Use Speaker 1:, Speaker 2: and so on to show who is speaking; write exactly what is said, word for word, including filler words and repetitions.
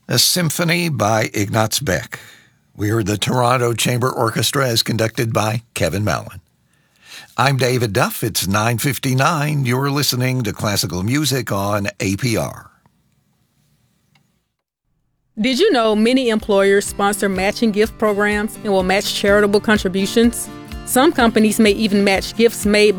Speaker 1: A Symphony by Ignaz Beck. We heard the Toronto Chamber Orchestra as conducted by Kevin Mallon. I'm David Duff. It's nine fifty-nine. You're listening to classical music on A P R.
Speaker 2: Did you know many employers sponsor matching gift programs and will match charitable contributions? Some companies may even match gifts made